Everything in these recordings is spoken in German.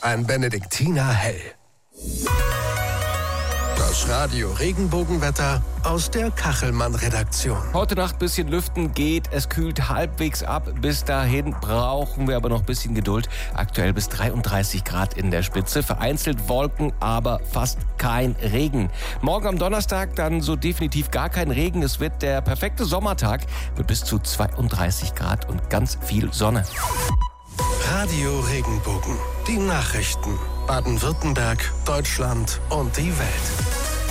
ein Benediktiner Hell. Das Radio Regenbogenwetter aus der Kachelmann-Redaktion. Heute Nacht ein bisschen lüften geht, es kühlt halbwegs ab. Bis dahin brauchen wir aber noch ein bisschen Geduld. Aktuell bis 33 Grad in der Spitze. Vereinzelt Wolken, aber fast kein Regen. Morgen am Donnerstag dann so definitiv gar kein Regen. Es wird der perfekte Sommertag mit bis zu 32 Grad und ganz viel Sonne. Radio Regenbogen. Die Nachrichten. Baden-Württemberg, Deutschland und die Welt.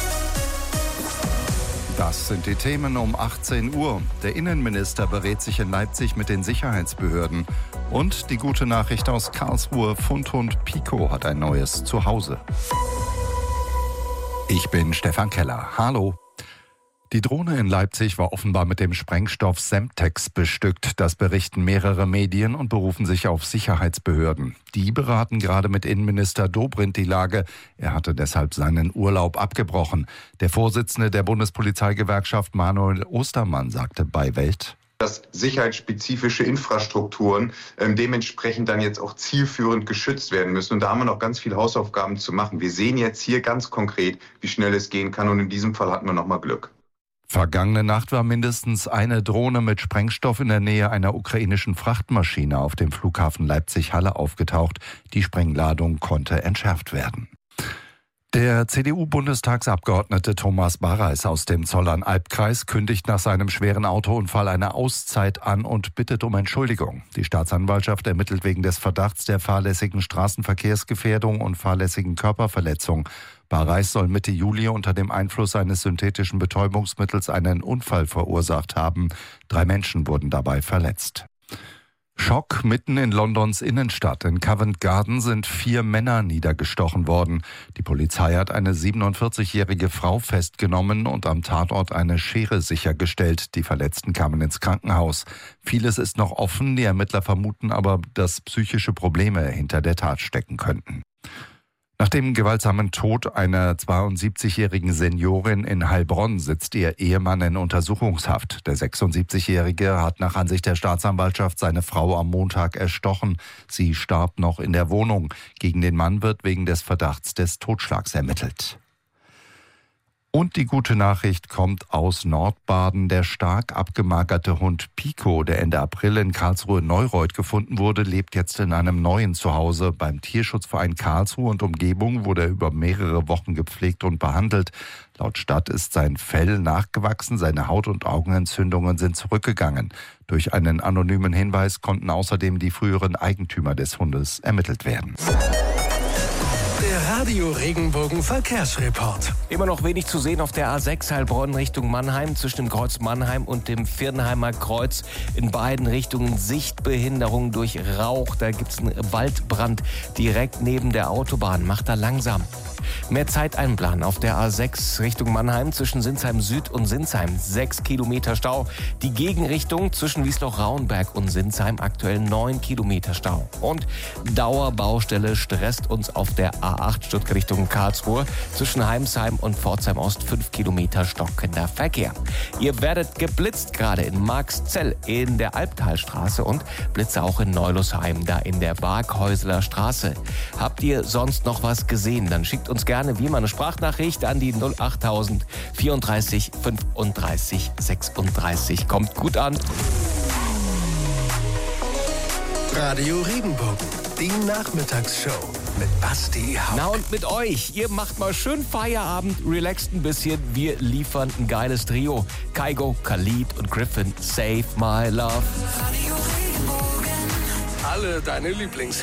Das sind die Themen um 18 Uhr. Der Innenminister berät sich in Leipzig mit den Sicherheitsbehörden. Und die gute Nachricht aus Karlsruhe: Fundhund Pico hat ein neues Zuhause. Ich bin Stefan Keller. Hallo. Die Drohne in Leipzig war offenbar mit dem Sprengstoff Semtex bestückt. Das berichten mehrere Medien und berufen sich auf Sicherheitsbehörden. Die beraten gerade mit Innenminister Dobrindt die Lage. Er hatte deshalb seinen Urlaub abgebrochen. Der Vorsitzende der Bundespolizeigewerkschaft Manuel Ostermann sagte bei Welt: dass sicherheitsspezifische Infrastrukturen dementsprechend dann jetzt auch zielführend geschützt werden müssen. Und da haben wir noch ganz viele Hausaufgaben zu machen. Wir sehen jetzt hier ganz konkret, wie schnell es gehen kann. Und in diesem Fall hatten wir noch mal Glück. Vergangene Nacht war mindestens eine Drohne mit Sprengstoff in der Nähe einer ukrainischen Frachtmaschine auf dem Flughafen Leipzig-Halle aufgetaucht. Die Sprengladung konnte entschärft werden. Der CDU-Bundestagsabgeordnete Thomas Barreis aus dem Zollern-Albkreis kündigt nach seinem schweren Autounfall eine Auszeit an und bittet um Entschuldigung. Die Staatsanwaltschaft ermittelt wegen des Verdachts der fahrlässigen Straßenverkehrsgefährdung und fahrlässigen Körperverletzung. Barreis soll Mitte Juli unter dem Einfluss eines synthetischen Betäubungsmittels einen Unfall verursacht haben. 3 Menschen wurden dabei verletzt. Schock mitten in Londons Innenstadt. In Covent Garden sind 4 Männer niedergestochen worden. Die Polizei hat eine 47-jährige Frau festgenommen und am Tatort eine Schere sichergestellt. Die Verletzten kamen ins Krankenhaus. Vieles ist noch offen. Die Ermittler vermuten aber, dass psychische Probleme hinter der Tat stecken könnten. Nach dem gewaltsamen Tod einer 72-jährigen Seniorin in Heilbronn sitzt ihr Ehemann in Untersuchungshaft. Der 76-Jährige hat nach Ansicht der Staatsanwaltschaft seine Frau am Montag erstochen. Sie starb noch in der Wohnung. Gegen den Mann wird wegen des Verdachts des Totschlags ermittelt. Und die gute Nachricht kommt aus Nordbaden. Der stark abgemagerte Hund Pico, der Ende April in Karlsruhe-Neureuth gefunden wurde, lebt jetzt in einem neuen Zuhause. Beim Tierschutzverein Karlsruhe und Umgebung wurde er über mehrere Wochen gepflegt und behandelt. Laut Stadt ist sein Fell nachgewachsen, seine Haut- und Augenentzündungen sind zurückgegangen. Durch einen anonymen Hinweis konnten außerdem die früheren Eigentümer des Hundes ermittelt werden. Der Radio Regenbogen Verkehrsreport. Immer noch wenig zu sehen auf der A6 Heilbronn Richtung Mannheim, zwischen dem Kreuz Mannheim und dem Virnheimer Kreuz. In beiden Richtungen Sichtbehinderung durch Rauch. Da gibt's einen Waldbrand direkt neben der Autobahn. Macht da langsam. Mehr Zeit einplanen auf der A6 Richtung Mannheim zwischen Sinsheim Süd und Sinsheim. 6 Kilometer Stau. Die Gegenrichtung zwischen Wiesloch-Rauenberg und Sinsheim aktuell 9 Kilometer Stau. Und Dauerbaustelle stresst uns auf der A8 Stuttgart Richtung Karlsruhe. Zwischen Heimsheim und Pforzheim Ost 5 Kilometer stockender Verkehr. Ihr werdet geblitzt gerade in Marxzell in der Albtalstraße und Blitze auch in Neulosheim, da in der Waghäuseler Straße. Habt ihr sonst noch was gesehen? Dann schickt uns gerne wie immer eine Sprachnachricht an die 08000 34 35 36. Kommt gut an. Radio Regenbogen, die Nachmittagsshow mit Basti Hauck. Na und mit euch. Ihr macht mal schön Feierabend, relaxt ein bisschen. Wir liefern ein geiles Trio. Kygo, Khalid und Griffin, Save My Love. Alle deine Lieblings